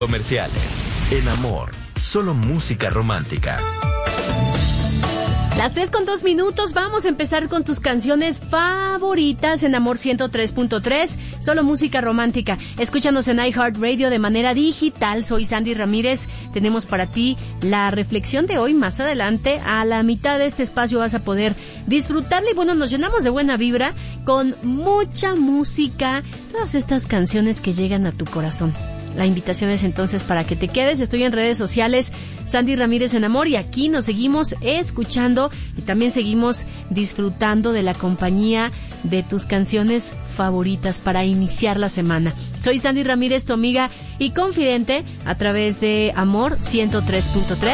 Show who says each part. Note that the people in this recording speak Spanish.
Speaker 1: Comerciales. En Amor, solo música romántica.
Speaker 2: Las 3:02, vamos a empezar con tus canciones favoritas en Amor 103.3, solo música romántica. Escúchanos en iHeartRadio de manera digital, soy Sandy Ramírez. Tenemos para ti la reflexión de hoy. Más adelante, a la mitad de este espacio vas a poder disfrutarla y bueno, nos llenamos de buena vibra con mucha música, todas estas canciones que llegan a tu corazón. La invitación es entonces para que te quedes. Estoy en redes sociales, Sandy Ramírez en Amor, y aquí nos seguimos escuchando y también seguimos disfrutando de la compañía de tus canciones favoritas para iniciar la semana. Soy Sandy Ramírez, tu amiga y confidente, a través de Amor 103.3.